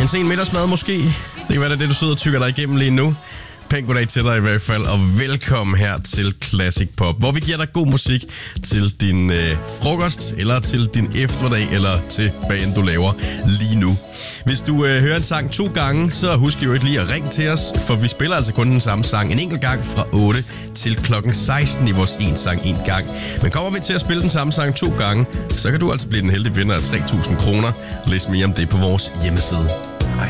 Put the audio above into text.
En sen middagsmad måske. Det kan være, det du sidder og tykker dig igennem lige nu. Pænt goddag til dig i hvert fald, og velkommen her til Classic Pop, hvor vi giver dig god musik til din frokost, eller til din eftermiddag, eller til hvad end du laver lige nu. Hvis du hører en sang 2 gange, så husk jo ikke lige at ringe til os, for vi spiller altså kun den samme sang en enkelt gang fra 8 til klokken 16 i vores en sang en gang. Men kommer vi til at spille den samme sang 2 gange, så kan du altså blive den heldige vinder af 3.000 kroner. Læs mere om det på vores hjemmeside.